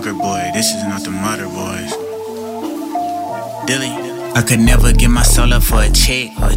Walker boy, this is not the Mother Boys. Dilly. I could never give my soul up for a chick.